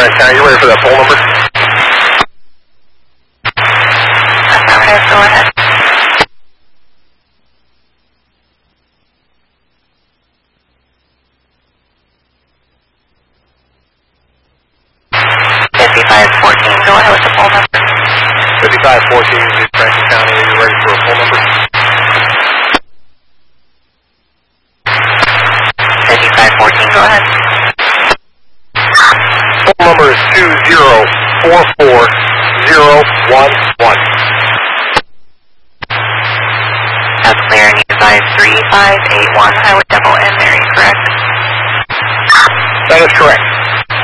Francis County, you ready for that poll number? Affirmative, go ahead. Go ahead with the poll number. 5514, Francis County, are you ready for a poll number? 5514, go ahead. Poll number is 2044011. That's clear, and you advise 3581 Highway Devil and Mary, correct? That is correct.